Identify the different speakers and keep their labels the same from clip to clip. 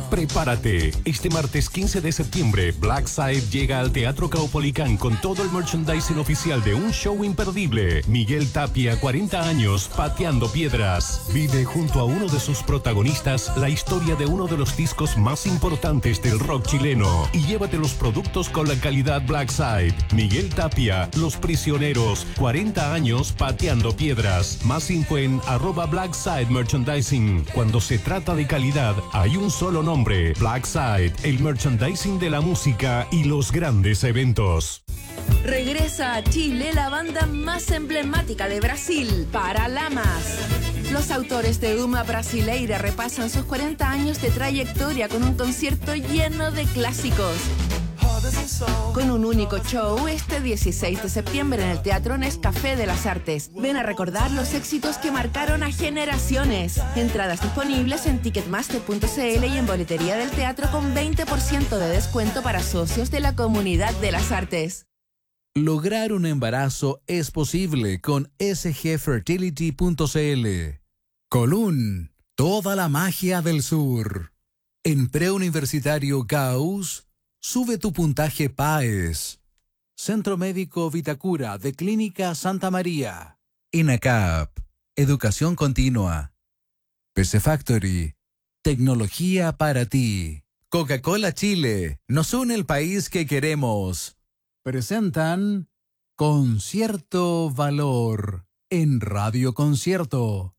Speaker 1: Prepárate. Este martes 15 de septiembre, Black Side llega al Teatro Caupolicán con todo el merchandising oficial de un show imperdible. Miguel Tapia, 40 años, pateando piedras. Vive junto a uno de sus protagonistas la historia de uno de los discos más importantes del rock chileno. Y llévate los productos con la calidad Black Side. Miguel Tapia, Los Prisioneros, 40 años, pateando piedras. Más info en @BlackSide Merchandising. Cuando se trata de calidad, hay un solo nombre. Black Side, el merchandising de la música y los grandes eventos.
Speaker 2: Regresa a Chile la banda más emblemática de Brasil, Paralamas. Los autores de Uma Brasileira repasan sus 40 años de trayectoria con un concierto lleno de clásicos. Con un único show este 16 de septiembre en el Teatro Nescafé de las Artes. Ven a recordar los éxitos que marcaron a generaciones. Entradas disponibles en ticketmaster.cl y en boletería del teatro con 20% de descuento para socios de la Comunidad de las Artes.
Speaker 3: Lograr un embarazo es posible con sgfertility.cl. Colún, toda la magia del sur. En Preuniversitario Gauss, sube tu puntaje PAES. Centro Médico Vitacura de Clínica Santa María. INACAP, Educación Continua. PC Factory, tecnología para ti. Coca-Cola Chile, nos une el país que queremos. Presentan Concierto Valor en Radio Concierto.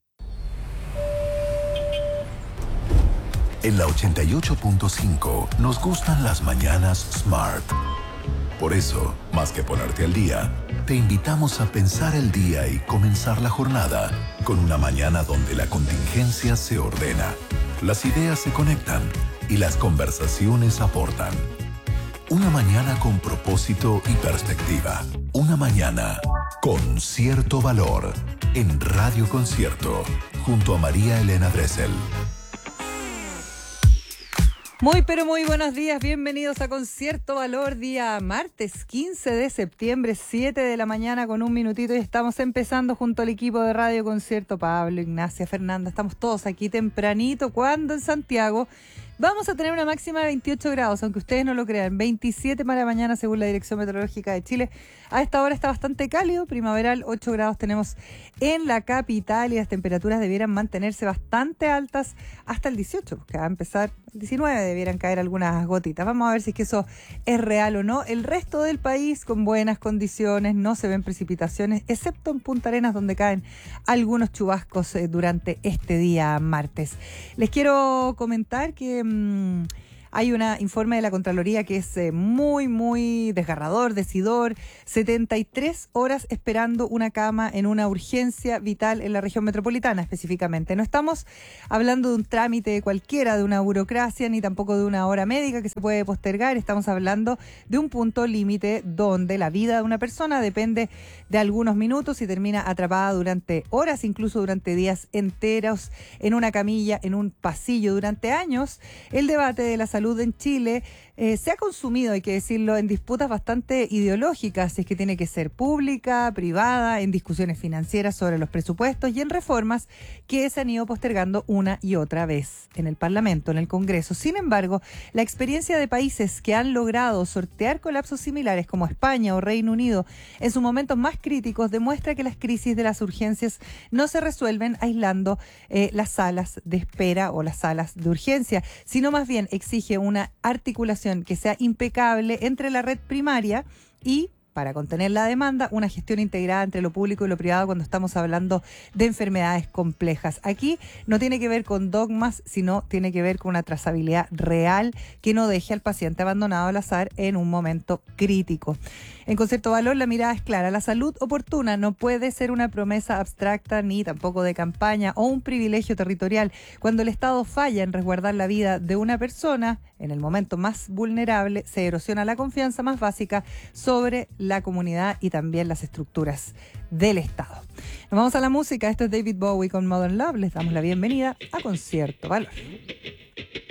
Speaker 4: En la 88.5 nos gustan las mañanas Smart. Por eso, más que ponerte al día, te invitamos a pensar el día y comenzar la jornada con una mañana donde la contingencia se ordena, las ideas se conectan y las conversaciones aportan. Una mañana con propósito y perspectiva. Una mañana con cierto valor en Radio Concierto, junto a María Elena Dressel.
Speaker 5: Muy pero muy buenos días, bienvenidos a Concierto Valor, día martes 15 de septiembre, 7 de la mañana con un minutito y estamos empezando junto al equipo de Radio Concierto, Pablo, Ignacia, Fernanda, estamos todos aquí tempranito, cuando en Santiago vamos a tener una máxima de 28 grados, aunque ustedes no lo crean, 27 para mañana según la Dirección Meteorológica de Chile. A esta hora está bastante cálido, primaveral, 8 grados tenemos en la capital y las temperaturas debieran mantenerse bastante altas hasta el 18, que va a empezar el 19, debieran caer algunas gotitas. Vamos a ver si es que eso es real o no. El resto del país con buenas condiciones, no se ven precipitaciones, excepto en Punta Arenas donde caen algunos chubascos durante este día martes. Les quiero comentar que hay un informe de la Contraloría que es muy desgarrador, decidor. 73 horas esperando una cama en una urgencia vital en la región metropolitana específicamente. No estamos hablando de un trámite cualquiera, de una burocracia, ni tampoco de una hora médica que se puede postergar. Estamos hablando de un punto límite donde la vida de una persona depende de algunos minutos y termina atrapada durante horas, incluso durante días enteros, en una camilla, en un pasillo durante años. El debate de la salud en Chile se ha consumido, hay que decirlo, en disputas bastante ideológicas, si es que tiene que ser pública, privada, en discusiones financieras sobre los presupuestos y en reformas que se han ido postergando una y otra vez en el Parlamento, en el Congreso. Sin embargo, la experiencia de países que han logrado sortear colapsos similares como España o Reino Unido en sus momentos más críticos demuestra que las crisis de las urgencias no se resuelven aislando las salas de espera o las salas de urgencia, sino más bien exige una articulación que sea impecable entre la red primaria y, para contener la demanda, una gestión integrada entre lo público y lo privado cuando estamos hablando de enfermedades complejas. Aquí no tiene que ver con dogmas, sino tiene que ver con una trazabilidad real que no deje al paciente abandonado al azar en un momento crítico. En Concierto Valor la mirada es clara. La salud oportuna no puede ser una promesa abstracta ni tampoco de campaña o un privilegio territorial. Cuando el Estado falla en resguardar la vida de una persona, en el momento más vulnerable, se erosiona la confianza más básica sobre la comunidad y también las estructuras del Estado. Nos vamos a la música. Esto es David Bowie con Modern Love. Les damos la bienvenida a Concierto Valor.